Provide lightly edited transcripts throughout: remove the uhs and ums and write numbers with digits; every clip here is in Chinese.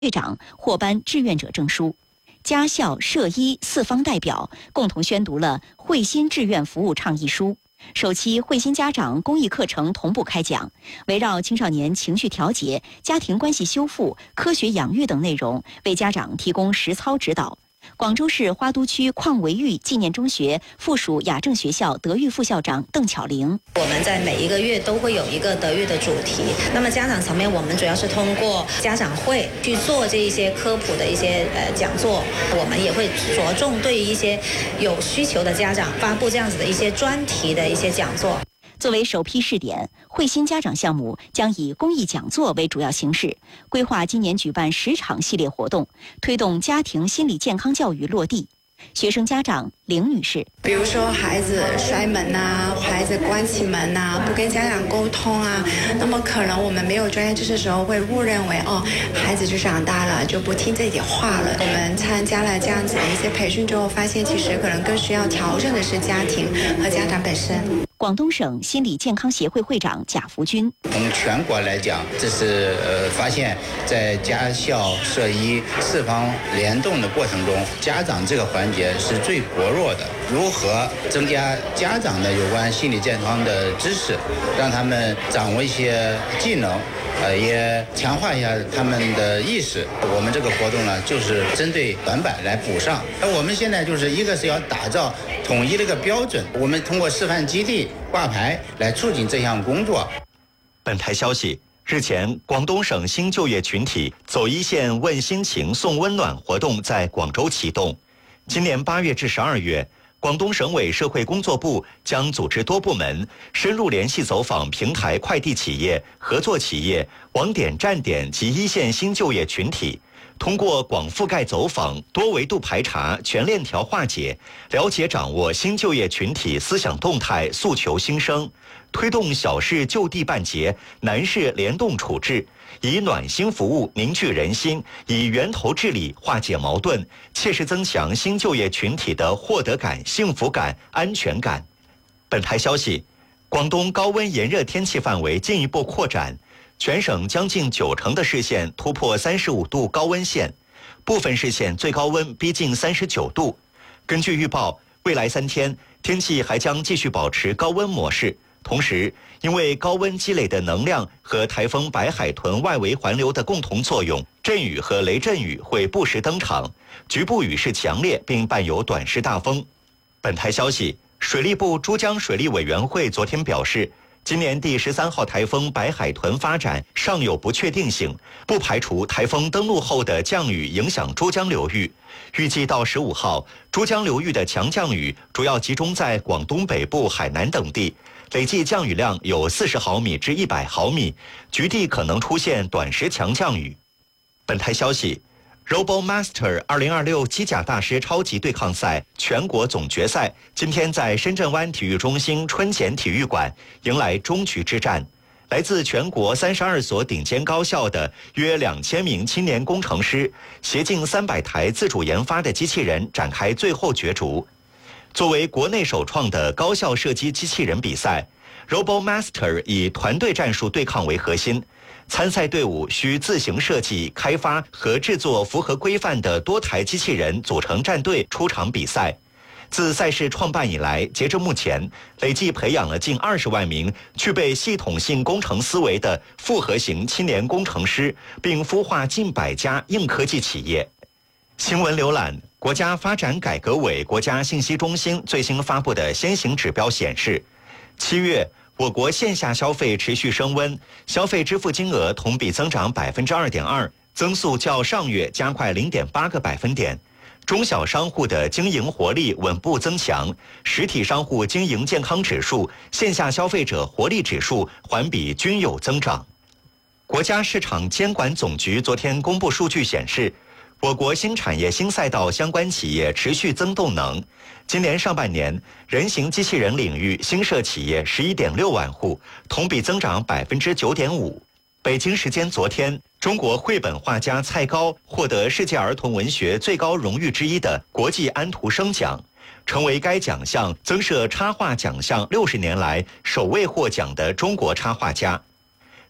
会长获颁志愿者证书。家校社医四方代表共同宣读了慧心志愿服务倡议书。首期慧心家长公益课程同步开讲，围绕青少年情绪调节、家庭关系修复、科学养育等内容，为家长提供实操指导。广州市花都区邝维玉纪念中学附属雅正学校德育副校长邓巧玲： 我们在每一个月都会有一个德育的主题。那么家长层面，我们主要是通过家长会去做这一些科普的一些讲座，我们也会着重对于一些有需求的家长发布这样子的一些专题的一些讲座。 作为首批试点，慧心家长项目将以公益讲座为主要形式，规划今年举办10场系列活动，推动家庭心理健康教育落地。学生家长林女士： 比如说孩子摔门啊，孩子关起门啊，不跟家长沟通啊，那么可能我们没有专业知识的时候会误认为孩子就长大了就不听这点话了。我们参加了这样子的一些培训之后，发现其实可能更需要调整的是家庭和家长本身。 广东省心理健康协会会长贾福军： 从全国来讲，这是发现在家校社医四方联动的过程中，家长这个环节是最薄弱的。如何增加家长的有关心理健康的知识，让他们掌握一些技能，也强化一下他们的意识。我们这个活动呢，就是针对短板来补上。我们现在就是一个是要打造统一的一个标准，我们通过示范基地挂牌来促进这项工作。 本台消息，日前，广东省新就业群体走一线问心情送温暖活动在广州启动。今年8月至12月，广东省委社会工作部将组织多部门深入联系走访平台快递企业、合作企业、网点站点及一线新就业群体，通过广覆盖走访、多维度排查、全链条化解，了解掌握新就业群体思想动态、诉求心声，推动小事就地办结，难事联动处置，以暖心服务凝聚人心，以源头治理化解矛盾，切实增强新就业群体的获得感、幸福感、安全感。本台消息，广东高温炎热天气范围进一步扩展，全省将近90%的市县突破35度高温线，部分市县最高温逼近39度。根据预报，未来3天天气还将继续保持高温模式。同时，因为高温积累的能量和台风白海豚外围环流的共同作用，阵雨和雷阵雨会不时登场，局部雨势强烈并伴有短时大风。本台消息，水利部珠江水利委员会昨天表示，今年第13号台风白海豚发展尚有不确定性，不排除台风登陆后的降雨影响珠江流域。预计到15号，珠江流域的强降雨主要集中在广东北部、海南等地，累计降雨量有40毫米至100毫米，局地可能出现短时强降雨。本台消息，RoboMaster 2026机甲大师超级对抗赛全国总决赛今天在深圳湾体育中心春茧体育馆迎来终局之战。来自全国32所顶尖高校的约2000名青年工程师，携近300台自主研发的机器人展开最后角逐。作为国内首创的高校射击机器人比赛， RoboMaster 以团队战术对抗为核心，参赛队伍需自行设计、开发和制作符合规范的多台机器人组成战队出场比赛。自赛事创办以来，截至目前，累计培养了近20万名具备系统性工程思维的复合型青年工程师，并孵化近100家硬科技企业。新闻浏览，国家发展改革委国家信息中心最新发布的先行指标显示，7月我国线下消费持续升温，消费支付金额同比增长2.2%，增速较上月加快0.8个百分点。中小商户的经营活力稳步增强，实体商户经营健康指数、线下消费者活力指数环比均有增长。国家市场监管总局昨天公布数据显示，我国新产业新赛道相关企业持续增动能。今年上半年，人形机器人领域新设企业11.6万户，同比增长9.5%。北京时间昨天，中国绘本画家蔡高获得世界儿童文学最高荣誉之一的国际安徒生奖，成为该奖项增设插画奖项60年来首位获奖的中国插画家。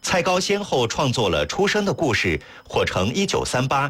蔡高先后创作了《出生的故事》《火城1938》